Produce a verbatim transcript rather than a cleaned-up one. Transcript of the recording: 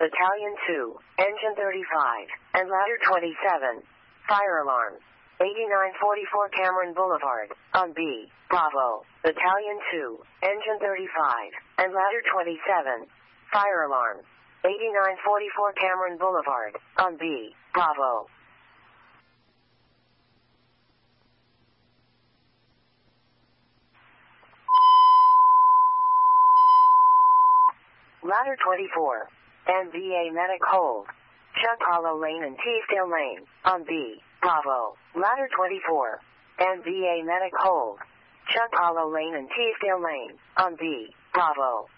Battalion two, Engine thirty-five, and Ladder twenty-seven. Fire alarm. eighty-nine forty-four Cameron Boulevard, on B, Bravo. Battalion two, Engine thirty-five, and Ladder twenty-seven. Fire alarm. eighty-nine forty-four Cameron Boulevard, on B, Bravo. Ladder twenty-four. N B A Medic Hold. Chuck Hollow Lane and Teasdale Lane, on B, Bravo. Ladder twenty-four. N B A Medic Hold. Chuck Hollow Lane and Teasdale Lane, on B, Bravo.